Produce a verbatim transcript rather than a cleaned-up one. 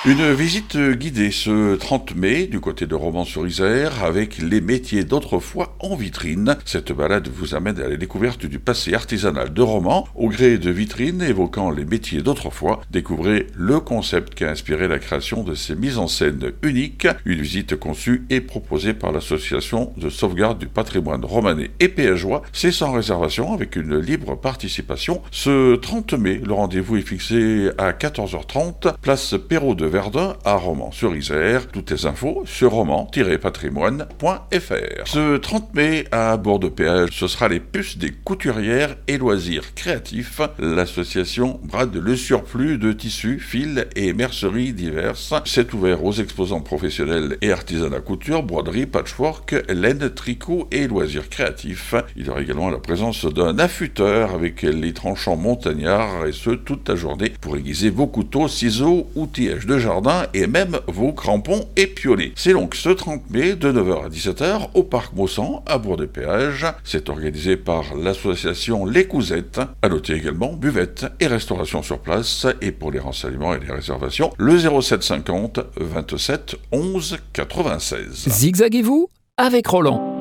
Une visite guidée ce trente mai du côté de Romans-sur-Isère avec les métiers d'autrefois en vitrine. Cette balade vous amène à la découverte du passé artisanal de Romans au gré de vitrines évoquant les métiers d'autrefois. Découvrez le concept qui a inspiré la création de ces mises en scène uniques. Une visite conçue et proposée par l'association de sauvegarde du patrimoine romanais et péageois. C'est sans réservation avec une libre participation. Ce trente mai, le rendez-vous est fixé à quatorze heures trente, place Perrault de Verdun à Romans-sur-Isère. Toutes les infos sur romans tiret patrimoine point f r. Ce trente mai à bord de péage, ce sera les puces des couturières et loisirs créatifs. L'association brade le surplus de tissus, fils et merceries diverses. C'est ouvert aux exposants professionnels et artisanat couture, broderie, patchwork, laine, tricot et loisirs créatifs. Il y aura également la présence d'un affûteur avec les tranchants montagnards et ce toute la journée pour aiguiser vos couteaux, ciseaux, outillage de jardin et même vos crampons et piolets. C'est donc ce trente mai de neuf heures à dix-sept heures au parc Maussan à Bourg-des-Péages. C'est organisé par l'association Les Cousettes. À noter également buvette et restauration sur place. Et pour les renseignements et les réservations, le zéro sept cinquante vingt-sept onze quatre-vingt-seize. Zigzaguez-vous avec Roland.